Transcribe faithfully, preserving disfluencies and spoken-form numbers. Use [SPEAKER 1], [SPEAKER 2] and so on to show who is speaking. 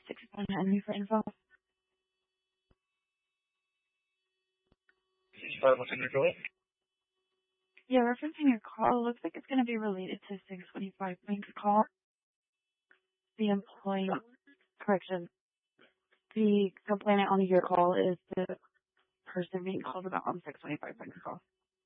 [SPEAKER 1] six one nine for info.
[SPEAKER 2] Sorry, what's in your call?
[SPEAKER 1] Yeah, referencing your call, looks like it's going to be related to six twenty-five Frank's call. The employee, correction, the complainant on your call is the person being called about on six twenty-five Frank's call.